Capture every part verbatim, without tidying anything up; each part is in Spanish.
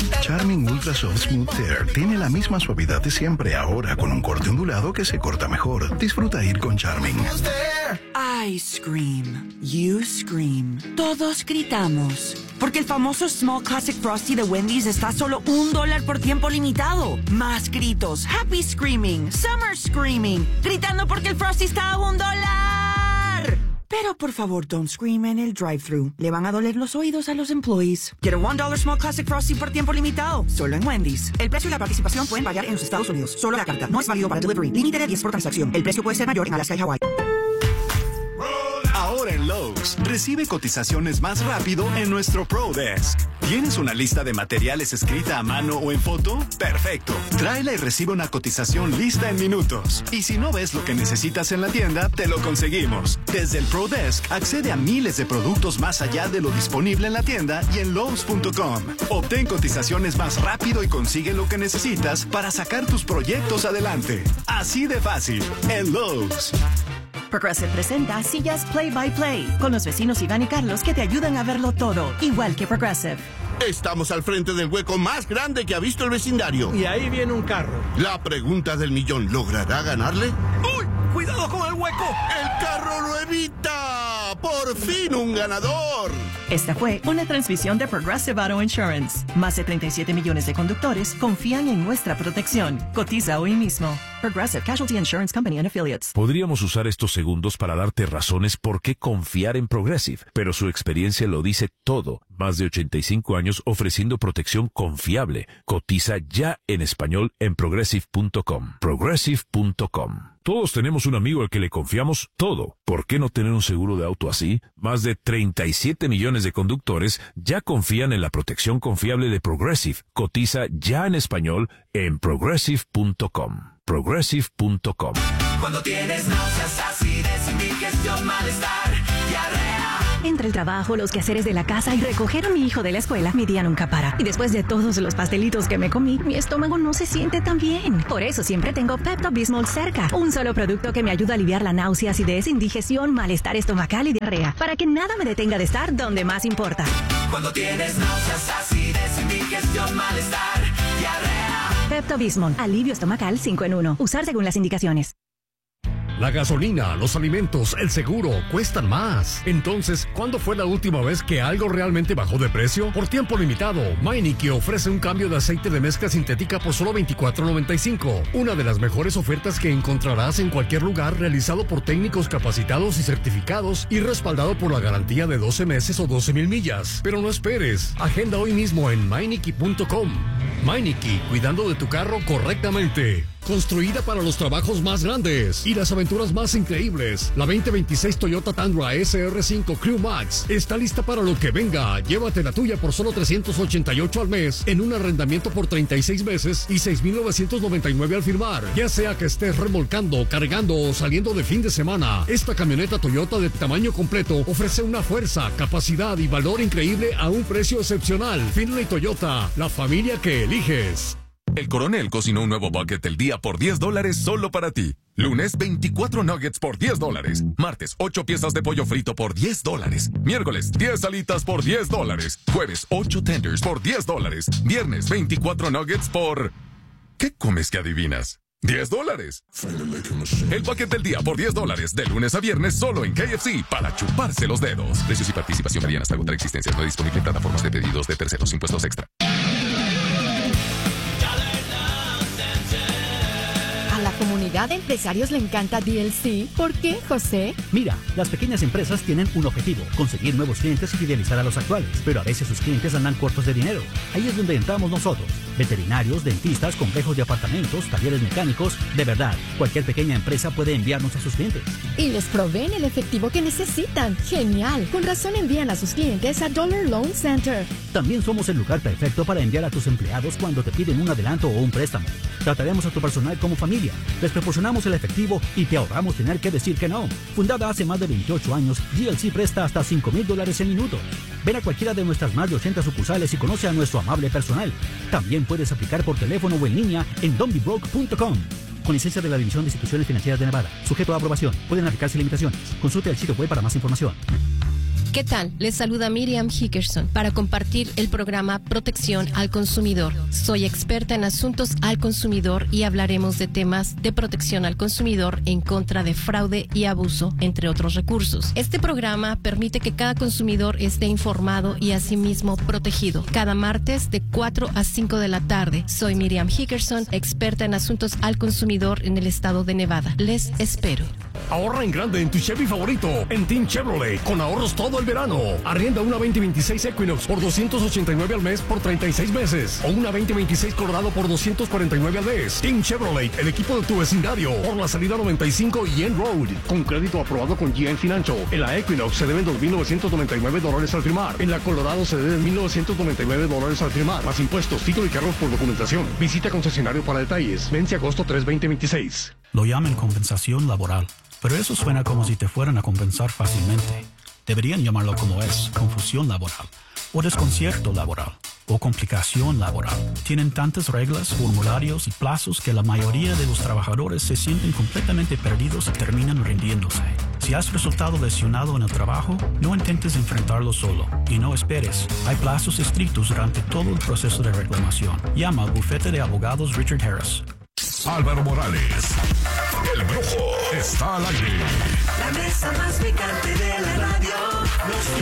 Charming Ultra Soft Smooth Tear tiene la misma suavidad de siempre, ahora con un corte ondulado que se corta mejor. Disfruta ir con Charming. I scream. You scream. Todos gritamos. Porque el famoso Small Classic Frosty de Wendy's está a solo un dólar por tiempo limitado. Más gritos. Happy Screaming. Summer Screaming. Gritando porque el Frosty está a un dólar. Pero por favor, don't scream en el drive-thru. Le van a doler los oídos a los employees. Get a one dollar Small Classic Frosty por tiempo limitado. Solo en Wendy's. El precio y la participación pueden variar en los Estados Unidos. Solo la carta. No es válido para delivery. Límite de diez por transacción. El precio puede ser mayor en Alaska y Hawái. Ahora en Lowe's, recibe cotizaciones más rápido en nuestro Pro Desk. ¿Tienes una lista de materiales escrita a mano o en foto? Perfecto. Tráela y recibe una cotización lista en minutos. Y si no ves lo que necesitas en la tienda, te lo conseguimos. Desde el Pro Desk, accede a miles de productos más allá de lo disponible en la tienda y en Lowe's punto com. Obtén cotizaciones más rápido y consigue lo que necesitas para sacar tus proyectos adelante. Así de fácil, en Lowe's. Progressive presenta sillas Play by Play con los vecinos Iván y Carlos que te ayudan a verlo todo, igual que Progressive. Estamos al frente del hueco más grande que ha visto el vecindario. Y ahí viene un carro. La pregunta del millón, ¿logrará ganarle? ¡Uy! ¡Cuidado con el hueco! ¡El carro lo evita! ¡Por fin un ganador! Esta fue una transmisión de Progressive Auto Insurance. Más de treinta y siete millones de conductores confían en nuestra protección. Cotiza hoy mismo. Progressive Casualty Insurance Company and Affiliates. Podríamos usar estos segundos para darte razones por qué confiar en Progressive, pero su experiencia lo dice todo. Más de ochenta y cinco años ofreciendo protección confiable. Cotiza ya en español en progressive punto com. progressive punto com. Todos tenemos un amigo al que le confiamos todo. ¿Por qué no tener un seguro de auto así? Más de treinta y siete millones de conductores ya confían en la protección confiable de Progressive. Cotiza ya en español en progressive punto com. progressive punto com. Cuando tienes náuseas, acidez, indigestión, malestar, diarrea. Entre el trabajo, los quehaceres de la casa y recoger a mi hijo de la escuela, mi día nunca para. Y después de todos los pastelitos que me comí, mi estómago no se siente tan bien. Por eso siempre tengo Pepto-Bismol cerca. Un solo producto que me ayuda a aliviar la náusea, acidez, indigestión, malestar estomacal y diarrea. Para que nada me detenga de estar donde más importa. Cuando tienes náuseas, acidez, indigestión, malestar, diarrea. Pepto-Bismol. Alivio estomacal cinco en uno. Usar según las indicaciones. La gasolina, los alimentos, el seguro cuestan más. Entonces, ¿cuándo fue la última vez que algo realmente bajó de precio? Por tiempo limitado, Meineke ofrece un cambio de aceite de mezcla sintética por solo veinticuatro noventa y cinco. Una de las mejores ofertas que encontrarás en cualquier lugar, realizado por técnicos capacitados y certificados y respaldado por la garantía de doce meses o doce mil millas. Pero no esperes, agenda hoy mismo en meineke punto com. Meineke, cuidando de tu carro correctamente. Construida para los trabajos más grandes y las aventuras más increíbles. La veinte veintiséis Toyota Tundra S R cinco Crew Max está lista para lo que venga. Llévate la tuya por solo trescientos ochenta y ocho al mes en un arrendamiento por treinta y seis meses y seis mil novecientos noventa y nueve al firmar. Ya sea que estés remolcando, cargando o saliendo de fin de semana, esta camioneta Toyota de tamaño completo ofrece una fuerza, capacidad y valor increíble a un precio excepcional. Finlay Toyota, la familia que eliges. El Coronel cocinó un nuevo bucket del día por diez dólares solo para ti. Lunes, veinticuatro nuggets por diez dólares. Martes, ocho piezas de pollo frito por diez dólares. Miércoles, diez alitas por diez dólares. Jueves, ocho tenders por diez dólares. Viernes, veinticuatro nuggets por... ¿Qué comes que adivinas? diez dólares. El bucket del día por diez dólares. De lunes a viernes solo en K F C para chuparse los dedos. Precios y participación varían hasta agotar existencias. No disponible en plataformas de pedidos de terceros. Impuestos extra. A la comunidad de empresarios le encanta D L C. ¿Por qué, José? Mira, las pequeñas empresas tienen un objetivo, conseguir nuevos clientes y fidelizar a los actuales, pero a veces sus clientes andan cortos de dinero. Ahí es donde entramos nosotros. Veterinarios, dentistas, complejos de apartamentos, talleres mecánicos. De verdad, cualquier pequeña empresa puede enviarnos a sus clientes. Y les proveen el efectivo que necesitan. ¡Genial! Con razón envían a sus clientes a Dollar Loan Center. También somos el lugar perfecto para enviar a tus empleados cuando te piden un adelanto o un préstamo. Trataremos a tu personal como familia. Les proporcionamos el efectivo y te ahorramos tener que decir que no. Fundada hace más de veintiocho años, D L C presta hasta cinco mil dólares en minutos. Ven a cualquiera de nuestras más de ochenta sucursales y conoce a nuestro amable personal. También puedes aplicar por teléfono o en línea en don't be broke punto com. Con licencia de la División de Instituciones Financieras de Nevada. Sujeto a aprobación. Pueden aplicarse limitaciones. Consulte el sitio web para más información. ¿Qué tal? Les saluda Miriam Hickerson para compartir el programa Protección al Consumidor. Soy experta en asuntos al consumidor y hablaremos de temas de protección al consumidor en contra de fraude y abuso, entre otros recursos. Este programa permite que cada consumidor esté informado y asimismo protegido. Cada martes de cuatro a cinco de la tarde. Soy Miriam Hickerson, experta en asuntos al consumidor en el estado de Nevada. Les espero. Ahorra en grande en tu Chevy favorito, en Team Chevrolet, con ahorros todo el verano. Arrienda una veinte veintiséis Equinox por doscientos ochenta y nueve al mes por treinta y seis meses. O una veinte veintiséis Colorado por doscientos cuarenta y nueve al mes. Team Chevrolet, el equipo de tu vecindario, por la salida noventa y cinco y End Road. Con crédito aprobado con G M Financial. En la Equinox se deben dos mil novecientos noventa y nueve dólares al firmar. En la Colorado se deben mil novecientos noventa y nueve dólares al firmar. Más impuestos, título y cargos por documentación. Visita concesionario para detalles. Vence agosto tres, veinte veintiséis. Lo llaman compensación laboral, pero eso suena como si te fueran a compensar fácilmente. Deberían llamarlo como es, confusión laboral, o desconcierto laboral, o complicación laboral. Tienen tantas reglas, formularios y plazos que la mayoría de los trabajadores se sienten completamente perdidos y terminan rindiéndose. Si has resultado lesionado en el trabajo, no intentes enfrentarlo solo y no esperes. Hay plazos estrictos durante todo el proceso de reclamación. Llama al bufete de abogados Richard Harris. Álvaro Morales, el Brujo, está al aire. La mesa más picante de la radio, los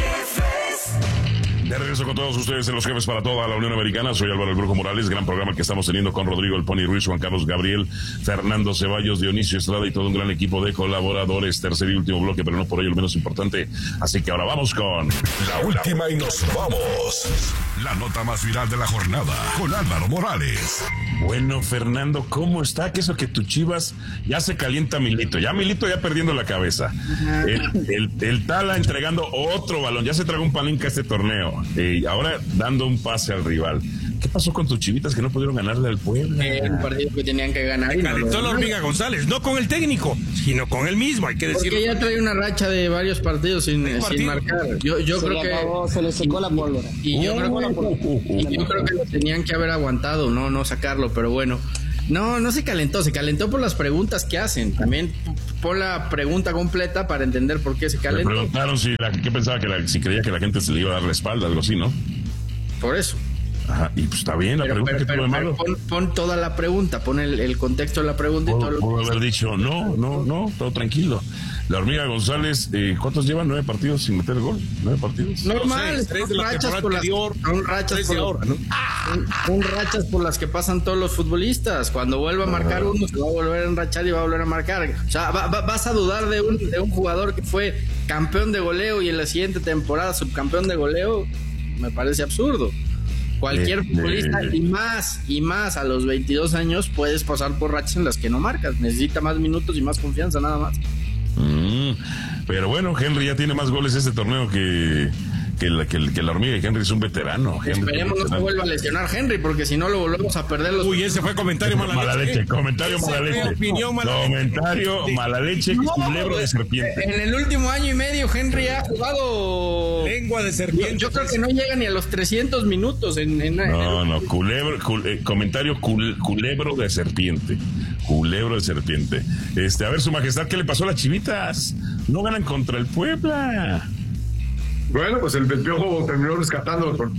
jefes. De regreso con todos ustedes en Los Jefes para toda la Unión Americana. Soy Álvaro el Brujo Morales. Gran programa que estamos teniendo con Rodrigo el Pony Ruiz, Juan Carlos Gabriel, Fernando Ceballos, Dionisio Estrada y todo un gran equipo de colaboradores. Tercer y último bloque, pero no por ello el menos importante. Así que ahora vamos con la última y nos vamos. La nota más viral de la jornada con Álvaro Morales. Bueno, Fernando, ¿cómo está? Que eso que tu Chivas ya se calienta Milito. Ya Milito ya perdiendo la cabeza. El, el, el Tala entregando otro balón. Ya se tragó un palenque a este torneo. Eh, ahora dando un pase al rival. ¿Qué pasó con tus Chivitas que no pudieron ganarle al Puebla? Eh, un partido que tenían que ganar. Y calentó no la hormiga González, no con el técnico, sino con él mismo, hay que decirlo. Porque ya trae una racha de varios partidos sin, partido? sin marcar. Yo, yo se creo que acabó, se le secó la pólvora. Y yo, creo que, y yo creo que lo tenían que haber aguantado, no, no sacarlo, pero bueno. No, no se calentó, se calentó por las preguntas que hacen. También pon la pregunta completa para entender por qué se calentó. Le preguntaron si, la, ¿qué pensaba? Que la, si creía que la gente se le iba a dar la espalda, algo así, ¿no? Por eso. Ajá, y pues está bien la pero, pregunta pero, que pero, pero pon, pon toda la pregunta, pon el, el contexto de la pregunta y todo lo puedo haber dicho, no, no, no, todo tranquilo. La hormiga González, eh, ¿cuántos llevan? ¿Nueve partidos sin meter gol? ¿Nueve partidos? Normal, no sé, son rachas por las, son rachas por, ahora, ¿no? son, son rachas por las que pasan todos los futbolistas. Cuando vuelva a marcar uno, se va a volver a enrachar y va a volver a marcar. O sea, va, va, vas a dudar de un, de un jugador que fue campeón de goleo y en la siguiente temporada subcampeón de goleo. Me parece absurdo. Cualquier eh, futbolista eh, y más y más a los veintidós años puedes pasar por rachas en las que no marcas. Necesita más minutos y más confianza, nada más. Mm, pero bueno, Henry ya tiene más goles este torneo que, que, la, que, que la hormiga, y Henry es un veterano. Henry Esperemos no se vuelva a lesionar Henry, porque si no lo volvemos a perder. Los... Uy, ese fue comentario mala, mala leche. leche. Comentario ese mala leche. Opinión mala comentario leche. mala leche, no, culebro de serpiente. En el último año y medio Henry ha jugado lengua de serpiente. Yo, yo creo que no llega ni a los trescientos minutos en, en No, en no, culebro, cul, eh, comentario cul, culebro de serpiente. Culebro de serpiente. Este, a ver, su majestad, ¿qué le pasó a las Chivitas? No ganan contra el Puebla. Bueno, pues el, el Piojo terminó rescatándolo con...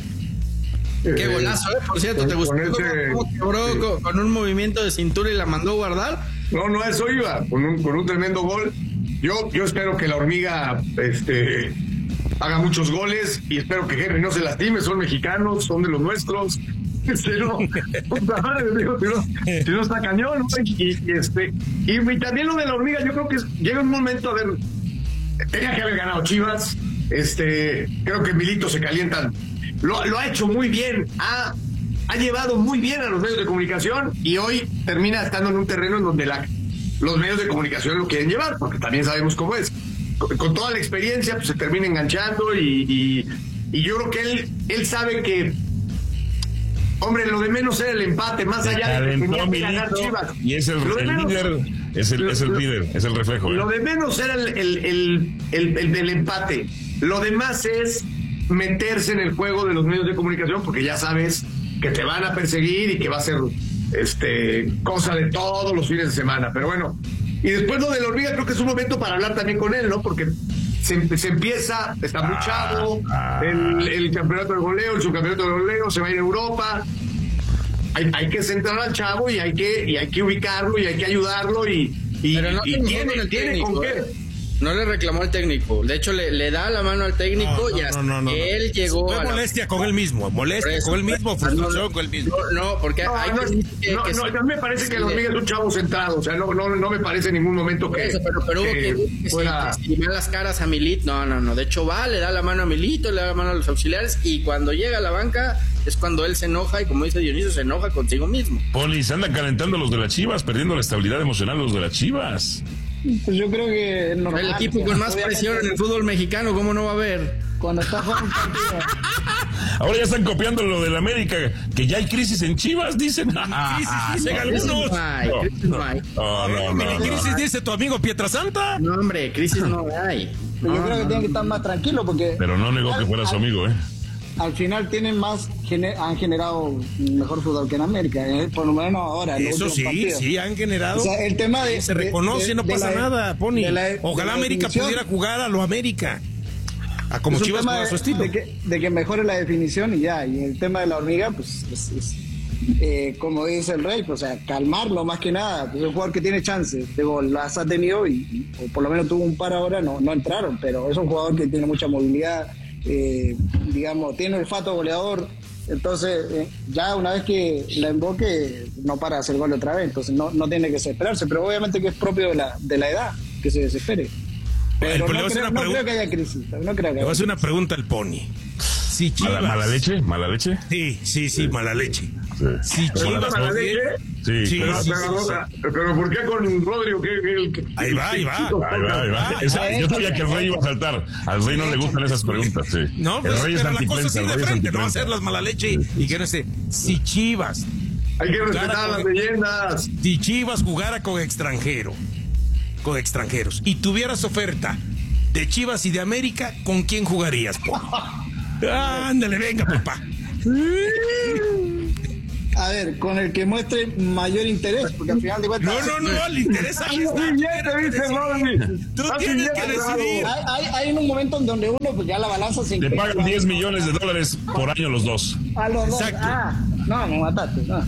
Qué golazo, ¿eh? Por cierto, ¿te gustó ese, cómo quebró sí. con, con un movimiento de cintura y la mandó a guardar? No, no, eso iba, con un, con un tremendo gol. Yo, yo espero que la hormiga este, haga muchos goles y espero que Henry no se lastime, son mexicanos, son de los nuestros. Si no, digo, si, no, si no está cañón, ¿no? y, y, este, y, y también lo de la hormiga, yo creo que llega un momento, a ver, tenía que haber ganado Chivas, este, creo que Milito se calientan, lo, lo ha hecho muy bien, ha, ha llevado muy bien a los medios de comunicación y hoy termina estando en un terreno en donde la, los medios de comunicación lo quieren llevar, porque también sabemos cómo es, con, con toda la experiencia pues, se termina enganchando y, y, y yo creo que él, él sabe que hombre, lo de menos era el empate, más allá de que tenía que ganar Chivas. Y es el, el menos, líder, es el, es el líder, es el reflejo. Lo ¿eh? de menos era el, el, el, el, el del empate. Lo demás es meterse en el juego de los medios de comunicación, porque ya sabes que te van a perseguir y que va a ser este cosa de todos los fines de semana. Pero bueno, y después lo de la hormiga, creo que es un momento para hablar también con él, ¿no? Porque se, se empieza, está muy chavo, el, el campeonato de goleo, el subcampeonato de goleo, se va a ir a Europa. Hay, hay que centrar al chavo y hay que y hay que ubicarlo y hay que ayudarlo y, y, Pero no y tiene, el tiene técnico, con qué. ¿eh? No le reclamó al técnico. De hecho, le, le da la mano al técnico No, y no, hasta no, no, no, que él no. llegó Fue a la... molestia con él mismo, molestia Eso, con él mismo, frustración no, no, con él mismo. No, no porque No, hay no, que, que, no, que no, sí, a mí me parece que sí, el hormiga es un chavo centrado, o sea, no, no, no me parece en ningún momento que, Eso, pero, pero hubo que que, que fuera... sí, que las caras a Milito. No, no, no. De hecho, va, le da la mano a Milito, le da la mano a los auxiliares y cuando llega a la banca es cuando él se enoja y, como dice Dionisio, se enoja consigo mismo. Poli, se andan calentando los de las Chivas, perdiendo la estabilidad emocional los de las Chivas. Pues yo creo que normal, el equipo con más presión en el fútbol mexicano, ¿cómo no va a haber? Cuando está jugando un partido. Ahora ya están copiando lo del América, que ya hay crisis en Chivas, dicen. Crisis, dicen algunos. No hay, crisis no hay. No, no, no, no. ¿Crisis dice tu amigo Pietrasanta? No, hombre, crisis no hay. Yo creo que tienen que estar más tranquilos porque... Pero no negó que fuera su amigo, ¿eh? Al final tienen más, gener, han generado mejor fútbol que en América, ¿eh? Por lo menos ahora. En Eso sí, partidos. sí, han generado. O sea, el tema de... Se reconoce, de, no de pasa la, nada, Pony. La, Ojalá América pudiera jugar a lo América. A como es Chivas juega a su estilo. De que, de que mejore la definición y ya. Y el tema de la hormiga, pues, es, es, eh, como dice el Rey, pues, o sea, calmarlo más que nada. Pues, es un jugador que tiene chances de gol, las ha tenido y, y o por lo menos tuvo un par ahora, no, no entraron, pero es un jugador que tiene mucha movilidad. Eh, digamos, tiene olfato goleador, entonces eh, ya una vez que la emboque no para de hacer gol otra vez, entonces no, no tiene que desesperarse, pero obviamente que es propio de la, de la edad que se desespere. Pero Bueno, no, pues creo, no creo que haya crisis, no creo que haya Le voy a hacer una pregunta al Pony. Si Chivas... ¿Mala, mala leche? ¿Mala leche? Sí, sí, sí, mala leche. Sí. Si Chivas... ¿Mala leche? Sí, Sí, Pero, sí, pero, sí, pero, pero ¿por qué con Rodrigo? ¿Qué, qué, qué, Ahí va, ahí va. Ahí va, ahí va. Esa- yo sabía que el Rey iba a saltar. Al Rey no le gustan esas preguntas, sí. No, el pues, Rey es pero la cosa antiprensa, sí el de Rey es frente, no antiprensa. hacer las mala leche y que no esté. Si Chivas... Hay que respetar jugara a las con- leyendas. Si Chivas jugara con extranjero, con extranjeros, y tuvieras oferta de Chivas y de América, ¿con quién jugarías, Pony? Ándale, venga, papá. A ver, con el que muestre mayor interés, porque al final de cuentas... No, no, no, le interesa. Así dice Rodri. Tú Así tienes dice que Rodri. decidir. Hay, hay, hay un momento en donde uno, pues ya la balanza se Le inclina. pagan diez millones de dólares por año los dos. A los dos. Exacto. Ah, no, me mataste. No.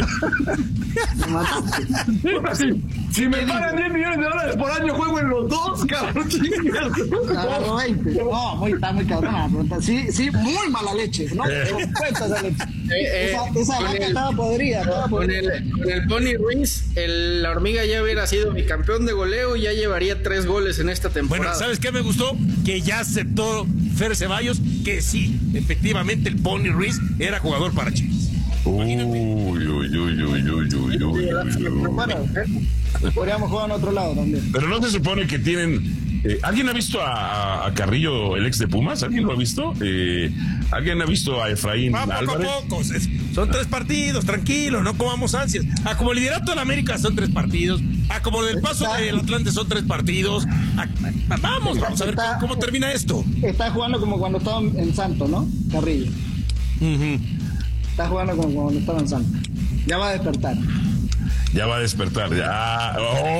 Me mataste. Puta, Si, si me pagan diez millones de dólares por año, juego en los dos, cabrón. chingas. Agarro veinte. No, muy, está muy cabrón la pregunta. Sí, sí, muy mala leche. No, Eh. me cuesta esa leche. Eh, esa eh, esa con vaca el- estaba podrida. Estaba Con podrida. el, con el Pony Ruiz, el, la hormiga ya hubiera sido bicampeón de goleo y ya llevaría tres goles en esta temporada. Bueno, ¿sabes qué me gustó? Que ya aceptó Fer Ceballos que sí, efectivamente el Pony Ruiz era jugador para Chivas. Uy, uy, uy, uy, uy, uy, uy, uy. Bueno, eh, podríamos jugar en otro lado también. Pero no se supone que tienen... eh, ¿Alguien ha visto a, a Carrillo, el ex de Pumas? ¿Alguien lo ha visto? Eh, ¿Alguien ha visto a Efraín Va poco Álvarez? a poco. es- Son tres partidos, tranquilo, no comamos ansias. A como el liderato de la América son tres partidos. A como del paso del Atlante son tres partidos. A- a- vamos, vamos a ver cómo, cómo termina esto. Está jugando como cuando estaba en Santos, ¿no? Carrillo. Ujú. Está jugando como cuando estaba en Santos. Ya va a despertar. Ya va a despertar, ya.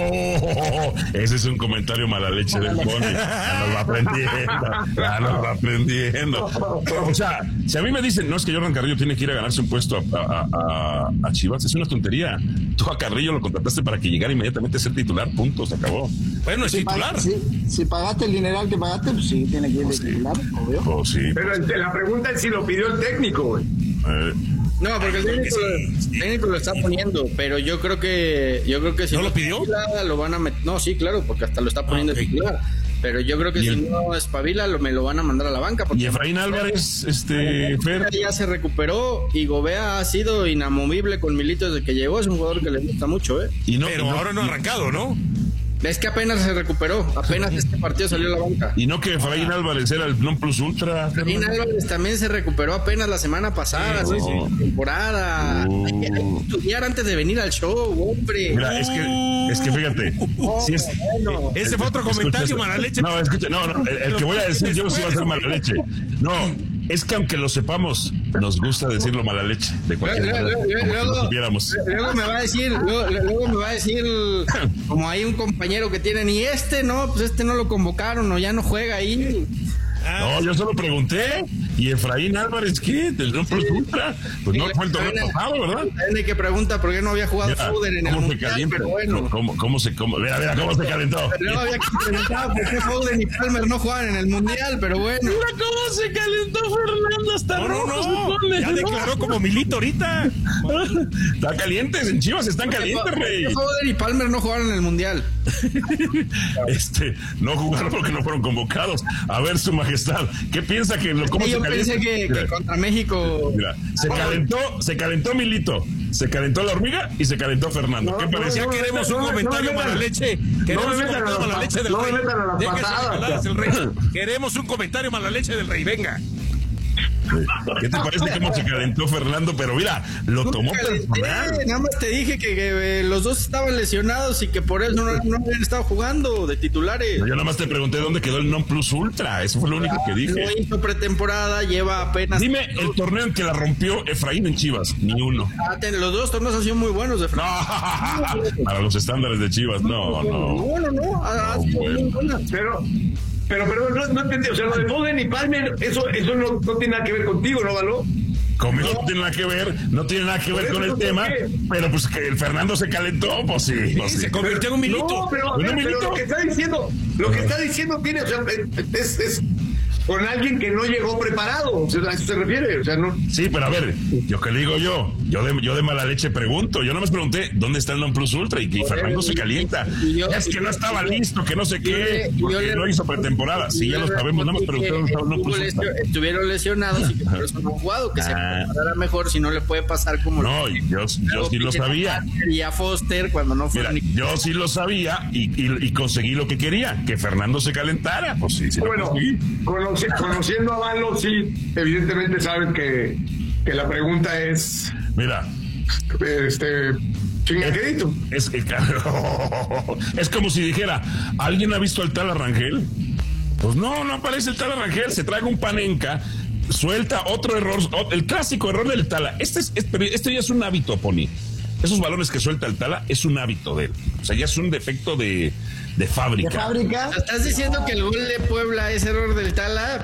Oh, ese es un comentario mala leche del Pony. Ya nos va aprendiendo, ya nos va aprendiendo. O sea, si a mí me dicen, no, es que Jordan Carrillo tiene que ir a ganarse un puesto a, a, a, a Chivas, es una tontería. Tú a Carrillo lo contrataste para que llegara inmediatamente a ser titular, punto, se acabó. Bueno, es Si, titular. pag- si, si pagaste el dineral que pagaste, pues sí, tiene que ir de titular, obvio. Oh, sí. Pero el- la pregunta es si lo pidió el técnico, güey. Eh, No, porque el técnico, el técnico lo está poniendo, pero yo creo que yo creo que si ¿No lo pidió? espabila, lo van a meter. No, sí, claro, porque hasta lo está poniendo Ah, ok. titular. Pero yo creo que ¿Y si el- no espabila, lo, me lo van a mandar a la banca. Porque y Efraín Álvarez, este, Fer. ya se recuperó y Gobea ha sido inamovible con Milito desde que llegó. Es un jugador que le gusta mucho, ¿eh? Y no, Pero y no- ahora no ha arrancado, ¿no? Es que apenas se recuperó, apenas este partido salió a la banca. Y no que Efraín Álvarez era el non plus ultra. Efraín Álvarez también se recuperó apenas la semana pasada, Sí, sí, sí, sí, temporada. Uh. Hay, que, hay que estudiar antes de venir al show, hombre. Mira, es que, es que fíjate, si es, bueno. Ese fue otro escucha comentario, esto. mala leche. No, escucha, no, no, el, el que voy a decir yo sí va a ser mala leche. No, es que aunque lo sepamos, nos gusta decirlo mala leche de cualquier Luego, manera, luego, como si luego, lo supiéramos. luego me va a decir, luego, luego me va a decir, como hay un compañero que tienen, y este no, pues este no lo convocaron o ya no juega ahí. No, yo solo pregunté. ¿Y Efraín Álvarez qué? ¿Del non plus ultra? Pues no fue el torneo pasado, ¿verdad? Hay que pregunta por qué no había jugado Foden en el ¿Cómo se mundial, calienta? pero bueno. ¿Cómo, cómo se cómo? Mira, mira, ¿cómo se calentó? Pero no había que preguntar por qué Foden y Palmer no jugaban en el mundial, pero bueno. Mira cómo se calentó Fernando hasta No, no, rojo no. se pone. Ya declaró como Milito ahorita. Están calientes, en Chivas están calientes, rey. Foden y Palmer no jugaron en el mundial. Este, no jugaron porque no fueron convocados. A ver, su majestad, ¿qué piensa que lo cómo Yo se calienta? pensé que, que contra México. Mira, se calentó, se calentó Milito, se calentó la hormiga y se calentó Fernando. ¿Qué parece? Ya queremos un comentario mala leche. Queremos un comentario mala leche del rey. Déjese hablar, el rey. Queremos un comentario mala leche del rey. Venga. ¿Qué te parece cómo se calentó Fernando? Pero mira, lo tomó personal. Nada más te dije que, que eh, los dos estaban lesionados y que por eso no, no habían estado jugando de titulares. Yo nada más te pregunté dónde quedó el non plus ultra. Eso fue lo único que dije. No hizo pretemporada, lleva apenas. Dime el torneo en que la rompió Efraín en Chivas. Ni uno. Ah, ten, los dos torneos han sido muy buenos de Efraín. No, para los estándares de Chivas, no, no. No, no, no. Ha, ha sido muy buena. Pero, pero, pero no, no entendí. O sea, lo de Foden y Palmer, eso, eso no, no tiene nada que ver contigo, ¿no, Való? Conmigo no tiene nada que ver, no tiene nada que ver con el tema, pero pues que el Fernando se calentó, pues sí, pues sí. Se convirtió en un milito. No, pero, a ¿Un ver, pero milito? lo que está diciendo, lo que está diciendo tiene, o sea, es, es con alguien que no llegó preparado, o sea, a eso se refiere, o sea, no. Sí, pero a ver, yo que le digo yo, yo de, yo de mala leche pregunto, yo nada más pregunté dónde está el non plus ultra y que Fernando se calienta. Yo, es que no estaba listo, que no sé qué, yo, porque yo, no hizo pretemporada. Sí, ya lo sabemos, nada más pregunté dónde estaba el non plus ultra. Estuvieron lesionados y que por eso no han jugado, que se preparara mejor, si no le puede pasar como. No, yo, yo sí lo sabía. Y a Foster cuando no fue. Mira, yo sí lo sabía y, y, y conseguí lo que quería, que Fernando se calentara. Pues sí, sí. Bueno, conoci conociendo a Valo, sí, evidentemente saben que, que la pregunta es. Mira. Este. Chingaquedito. Es, es, es como si dijera: ¿alguien ha visto al tal Arrangel? Pues no, no aparece el tal Arrangel. Se traga un panenca, suelta otro error, el clásico error del Tala. Este, es, este ya es un hábito, Pony. Esos balones que suelta el Tala es un hábito de él. O sea, ya es un defecto de, de fábrica. ¿De fábrica? ¿Estás diciendo que el gol de Puebla es error del Tala?